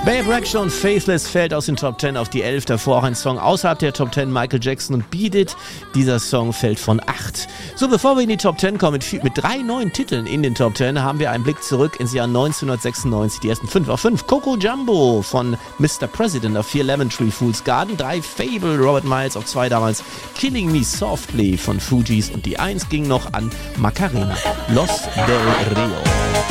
Babe Rexha und Faithless fällt aus den Top 10 auf die 11. Davor auch ein Song außerhalb der Top 10, Michael Jackson und Beat It. Dieser Song fällt von 8. So, bevor wir in die Top 10 kommen, mit 3 neuen Titeln in den Top 10, haben wir einen Blick zurück ins Jahr 1996. Die ersten 5 auf 5. Coco Jumbo von Mr. President auf 4, Lemon Tree Fool's Garden. 3 Fable, Robert Miles auf 2 damals. Killing Me Softly von Fugees. Und die 1 ging noch an Macarena, Los del Rio.